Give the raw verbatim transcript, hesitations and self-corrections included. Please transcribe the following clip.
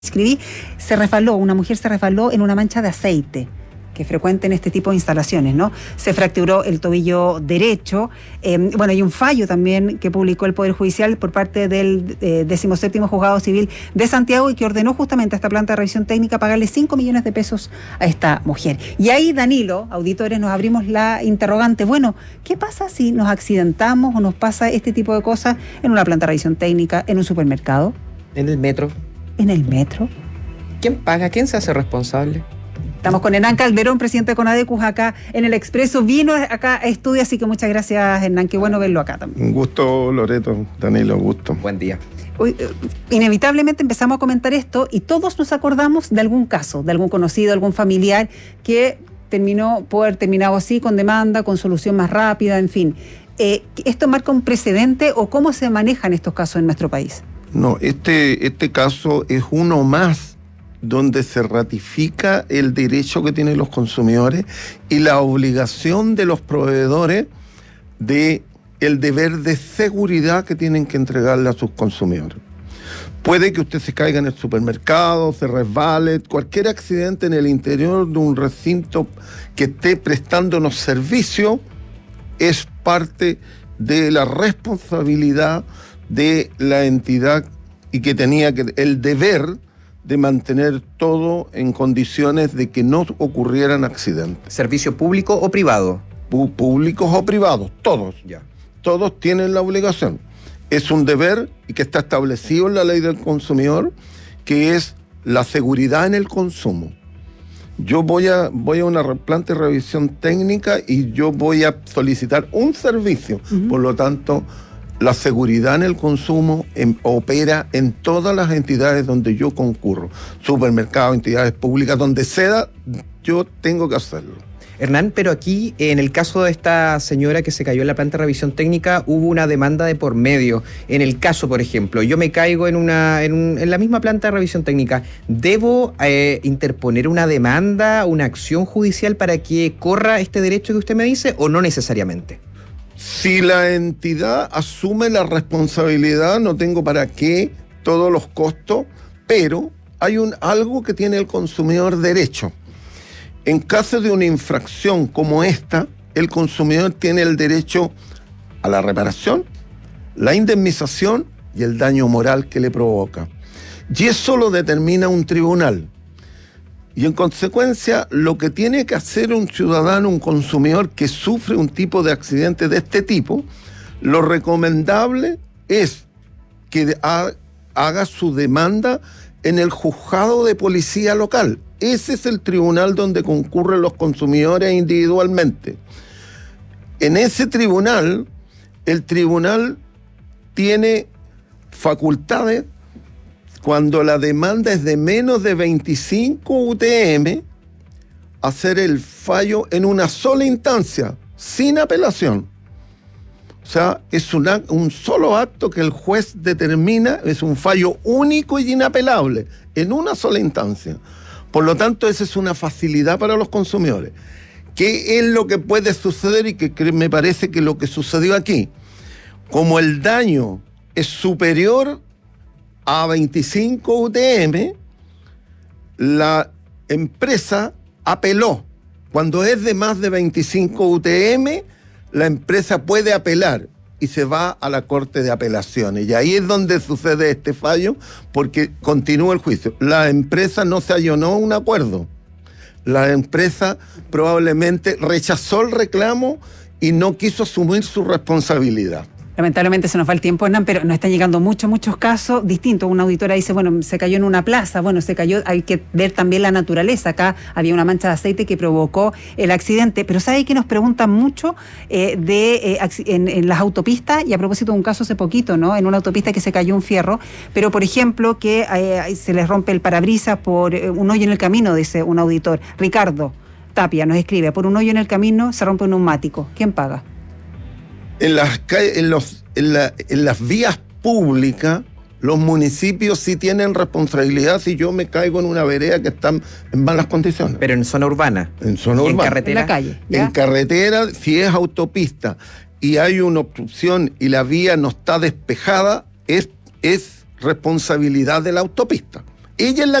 escribí, se resbaló, una mujer se resbaló en una mancha de aceite, que es frecuente en este tipo de instalaciones, ¿no? Se fracturó el tobillo derecho. Eh, bueno, hay un fallo también que publicó el Poder Judicial por parte del eh, decimoséptimo Juzgado Civil de Santiago y que ordenó justamente a esta planta de revisión técnica pagarle cinco millones de pesos a esta mujer. Y ahí, Danilo, auditores, nos abrimos la interrogante. Bueno, ¿qué pasa si nos accidentamos o nos pasa este tipo de cosas en una planta de revisión técnica, en un supermercado? En el metro. ¿En el metro? ¿Quién paga? ¿Quién se hace responsable? Estamos con Hernán Calderón, presidente de Conadecus, acá en el Expreso. Vino acá a estudio, así que muchas gracias, Hernán. Qué bueno verlo acá también. Un gusto, Loreto. Danilo, gusto. Buen día. Hoy, inevitablemente empezamos a comentar esto y todos nos acordamos de algún caso, de algún conocido, algún familiar que terminó por haber terminado así, con demanda, con solución más rápida, en fin. Eh, ¿Esto marca un precedente o cómo se manejan estos casos en nuestro país? No, este, este caso es uno más donde se ratifica el derecho que tienen los consumidores y la obligación de los proveedores de el deber de seguridad que tienen que entregarle a sus consumidores. Puede que usted se caiga en el supermercado, se resbale, cualquier accidente en el interior de un recinto que esté prestándonos servicio es parte de la responsabilidad de la entidad y que tenía que, el deber de mantener todo en condiciones de que no ocurrieran accidentes. ¿Servicio público o privado? Pu- públicos o privados, todos. Ya. Todos tienen la obligación. Es un deber y que está establecido en la ley del consumidor, que es la seguridad en el consumo. Yo voy a, voy a una planta de revisión técnica y yo voy a solicitar un servicio. Uh-huh. Por lo tanto, la seguridad en el consumo en, opera en todas las entidades donde yo concurro. Supermercados, entidades públicas, donde sea, yo tengo que hacerlo. Hernán, pero aquí, en el caso de esta señora que se cayó en la planta de revisión técnica, hubo una demanda de por medio. En el caso, por ejemplo, yo me caigo en una en, un, en la misma planta de revisión técnica, ¿debo eh, interponer una demanda, una acción judicial para que corra este derecho que usted me dice, o no necesariamente? Si la entidad asume la responsabilidad, no tengo para qué todos los costos, pero hay un algo que tiene el consumidor derecho. En caso de una infracción como esta, el consumidor tiene el derecho a la reparación, la indemnización y el daño moral que le provoca. Y eso lo determina un tribunal. Y en consecuencia, lo que tiene que hacer un ciudadano, un consumidor que sufre un tipo de accidente de este tipo, lo recomendable es que ha, haga su demanda en el juzgado de policía local. Ese es el tribunal donde concurren los consumidores individualmente. En ese tribunal, el tribunal tiene facultades. Cuando la demanda es de menos de veinticinco U T M, hacer el fallo en una sola instancia, sin apelación. O sea, es una, un solo acto que el juez determina, es un fallo único y inapelable, en una sola instancia. Por lo tanto, esa es una facilidad para los consumidores. ¿Qué es lo que puede suceder? Y que, que me parece que lo que sucedió aquí, como el daño es superior a veinticinco U T M, la empresa apeló. Cuando es de más de veinticinco U T M, la empresa puede apelar y se va a la Corte de Apelaciones. Y ahí es donde sucede este fallo, porque continúa el juicio. La empresa no se allanó un acuerdo. La empresa probablemente rechazó el reclamo y no quiso asumir su responsabilidad. Lamentablemente se nos va el tiempo, Hernán, pero nos están llegando muchos, muchos casos distintos. Una auditora dice, bueno, se cayó en una plaza, bueno, se cayó, hay que ver también la naturaleza. Acá había una mancha de aceite que provocó el accidente, pero ¿sabe que nos preguntan mucho eh, de eh, en, en las autopistas? Y a propósito de un caso hace poquito, ¿no? En una autopista que se cayó un fierro, pero por ejemplo que eh, se les rompe el parabrisas por eh, un hoyo en el camino, dice un auditor. Ricardo Tapia nos escribe, por un hoyo en el camino se rompe un neumático. ¿Quién paga? En las, calles, en, los, en, la, en las vías públicas, los municipios sí tienen responsabilidad si yo me caigo en una vereda que está en malas condiciones. Pero en zona urbana. En zona ¿Y urbana. En carretera. En la calle. ¿Ya? En carretera, si es autopista y hay una obstrucción y la vía no está despejada, es, es responsabilidad de la autopista. ella es la